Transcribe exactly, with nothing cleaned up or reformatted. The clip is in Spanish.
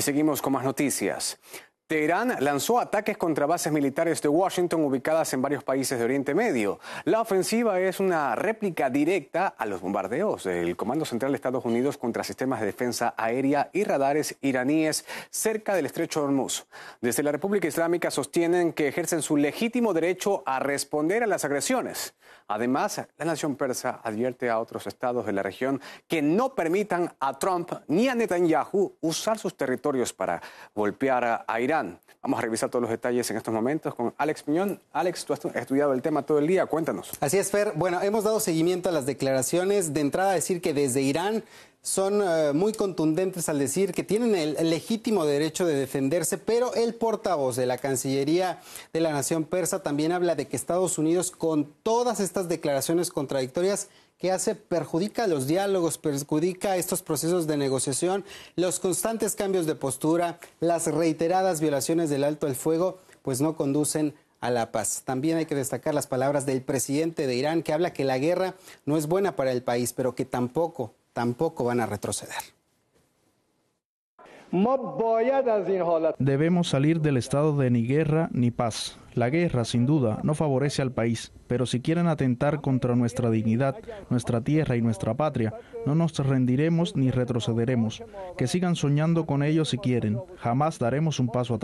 Y seguimos con más noticias. Teherán lanzó ataques contra bases militares de Washington ubicadas en varios países de Oriente Medio. La ofensiva es una réplica directa a los bombardeos del Comando Central de Estados Unidos contra sistemas de defensa aérea y radares iraníes cerca del Estrecho de Hormuz. Desde la República Islámica sostienen que ejercen su legítimo derecho a responder a las agresiones. Además, la nación persa advierte a otros estados de la región que no permitan a Trump ni a Netanyahu usar sus territorios para golpear a Irán. Vamos a revisar todos los detalles en estos momentos con Alex Piñón. Alex, tú has estudiado el tema todo el día, cuéntanos. Así es, Fer. Bueno, hemos dado seguimiento a las declaraciones. De entrada, decir que desde Irán son uh, muy contundentes al decir que tienen el, el legítimo derecho de defenderse, pero el portavoz de la Cancillería de la nación persa también habla de que Estados Unidos, con todas estas declaraciones contradictorias que hace, perjudica los diálogos, perjudica estos procesos de negociación, los constantes cambios de postura, las reiteradas violaciones del alto el fuego, pues no conducen a la paz. También hay que destacar las palabras del presidente de Irán, que habla que la guerra no es buena para el país, pero que tampoco, tampoco van a retroceder. Debemos salir del estado de ni guerra ni paz. La guerra, sin duda, no favorece al país, pero si quieren atentar contra nuestra dignidad, nuestra tierra y nuestra patria, no nos rendiremos ni retrocederemos. Que sigan soñando con ello si quieren. Jamás daremos un paso atrás.